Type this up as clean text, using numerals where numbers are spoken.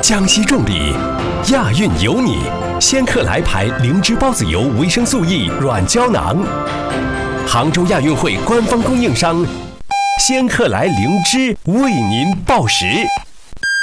江西重礼，亚运有你。仙客来牌灵芝孢子油维生素 E 软胶囊，杭州亚运会官方供应商，仙客来灵芝为您报时。